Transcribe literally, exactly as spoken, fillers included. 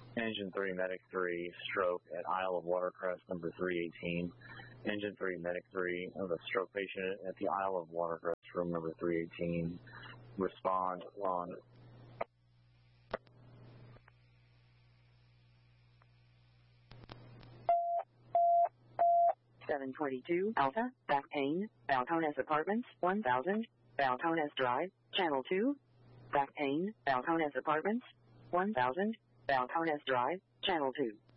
Engine three, Medic three, stroke at Isle of Watercress, number three eighteen. Engine three, Medic three, of a stroke patient at the Isle of Watercress, room number three eighteen. Respond on. seven twenty-two Alpha, back pain, Balcones Apartments, one thousand, Balcones Drive, Channel two. Back pain, Balcones Apartments, one thousand, Balcones Drive, Channel two.